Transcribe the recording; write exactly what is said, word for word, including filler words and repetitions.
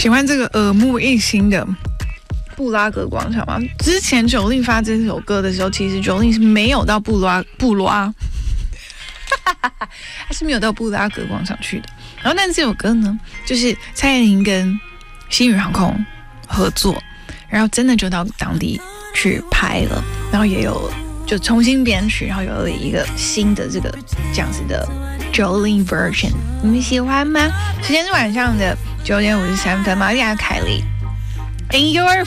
喜欢这个耳目一新的布拉格广场吗？之前九令发这首歌的时候，其实九令是没有到布拉布拉，他是没有到布拉格广场去的。然后，但这首歌呢，就是蔡依林跟星宇航空合作，然后真的就到当地去拍了，然后也有就重新编曲，然后有了一个新的这个这样子的 Jolin version， 你们喜欢吗？时间是晚上的九点五十三分，玛丽亚凯莉 In Your